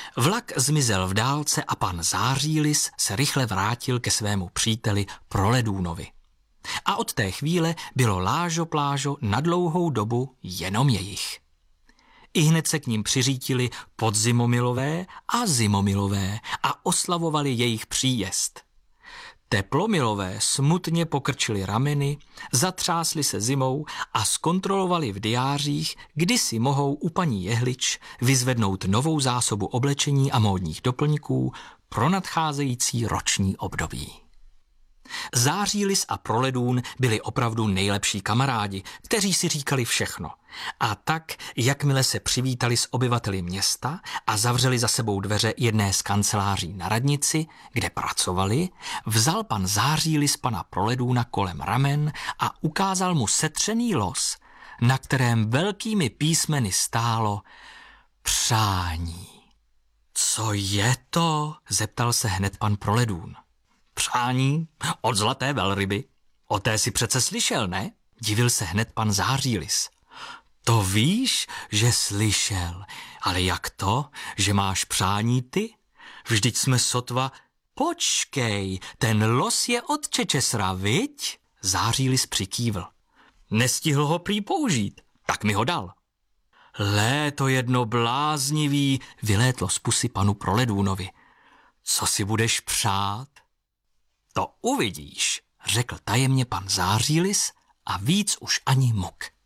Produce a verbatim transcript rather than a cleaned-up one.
Vlak zmizel v dálce a pan Zářílis se rychle vrátil ke svému příteli Proledůnovi. A od té chvíle bylo lážo plážo na dlouhou dobu jenom jejich. Ihned se k ním přiřítili podzimomilové a zimomilové a oslavovali jejich příjezd. Teplomilové smutně pokrčili rameny, zatřásli se zimou a zkontrolovali v diářích, kdy si mohou u paní Jehlič vyzvednout novou zásobu oblečení a módních doplňků pro nadcházející roční období. Zářílis a Proledůn byli opravdu nejlepší kamarádi, kteří si říkali všechno. A tak, jakmile se přivítali s obyvateli města a zavřeli za sebou dveře jedné z kanceláří na radnici, kde pracovali, vzal pan Zářílis pana Proledůna kolem ramen a ukázal mu setřený los, na kterém velkými písmeny stálo přání. Co je to? Zeptal se hned pan Proledůn. Přání od zlaté velryby. O té si přece slyšel, ne? Divil se hned pan Zářílis. To víš, že slyšel, ale jak to, že máš přání ty? Vždyť jsme sotva... Počkej, ten los je od Čečesra, viď? Zářílis přikývl. Nestihl ho prý použít, tak mi ho dal. Léto jedno bláznivý, vylétlo z pusy panu Proledůnovi. Co si budeš přát? To uvidíš, řekl tajemně pan Zářílis a víc už ani muk.